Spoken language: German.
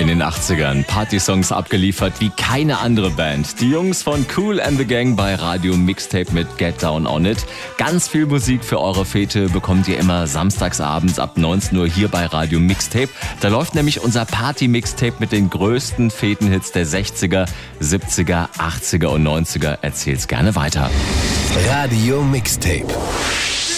In den 80ern Partysongs abgeliefert wie keine andere Band. Die Jungs von Kool and the Gang bei Radio Mixtape mit Get Down On It. Ganz viel Musik für eure Fete bekommt ihr immer samstagsabends ab 19 Uhr hier bei Radio Mixtape. Da läuft nämlich unser Party-Mixtape mit den größten Fetenhits der 60er, 70er, 80er und 90er. Erzähl's gerne weiter. Radio Mixtape.